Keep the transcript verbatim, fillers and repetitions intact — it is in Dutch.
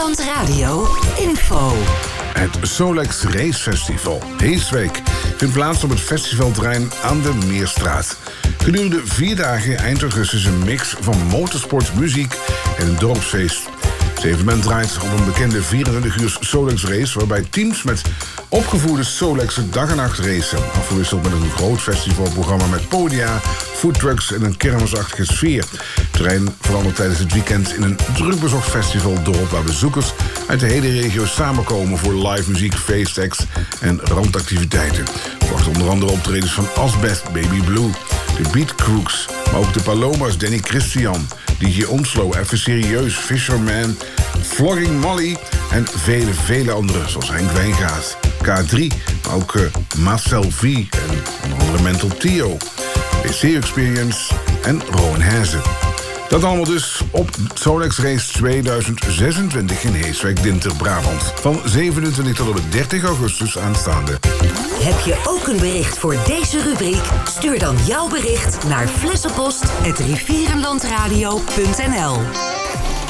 Rivierenland Radio info. Het Solex Race Festival Heeswijk vindt plaats op het festivalterrein aan de Meerstraat. Gedurende vier dagen eind augustus een mix van motorsport, muziek en een dorpsfeest. Het evenement draait op een bekende vierentwintig uur Solex race, waarbij teams met opgevoerde Solexen dag en nacht racen. Afgewisseld met een groot festivalprogramma met podia, foodtrucks en een kermisachtige sfeer. Het terrein verandert tijdens het weekend in een drukbezocht festivaldorp waar bezoekers uit de hele regio samenkomen voor live muziek, feestacts en randactiviteiten. Verwacht onder andere optredens van Asbest, Baby Blue, de Beat Crooks, maar ook de Palomas, Danny Christian, D J Onslow, Even Serieus, Fisherman, Vlogging Molly en vele, vele anderen, zoals Henk Wijngaard, K drie, maar ook uh, Marcel V en onder andere Mental Theo, W C Experience en Rowan Hezen. Dat allemaal dus op Solex Race tweeduizend zesentwintig in Heeswijk, Dinter-Brabant. Van zevenentwintig tot en met dertig augustus aanstaande. Heb je ook een bericht voor deze rubriek? Stuur dan jouw bericht naar flessenpost at rivierenlandradio punt n l.